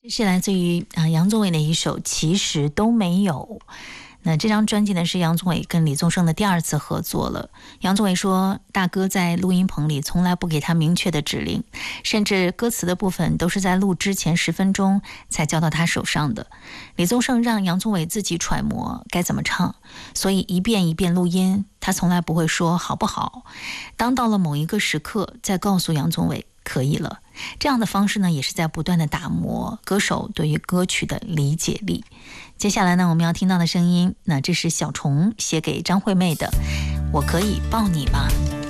这是来自于杨宗纬的一首《其实都没有》。那这张专辑呢是杨宗纬跟李宗盛的第二次合作了。杨宗纬说，大哥在录音棚里从来不给他明确的指令，甚至歌词的部分都是在录之前10分钟才交到他手上的。李宗盛让杨宗纬自己揣摩该怎么唱，所以一遍一遍录音，他从来不会说好不好，当到了某一个时刻再告诉杨宗纬可以了。这样的方式呢，也是在不断的打磨歌手对于歌曲的理解力。接下来呢，我们要听到的声音，那这是小虫写给张惠妹的《我可以抱你吗》。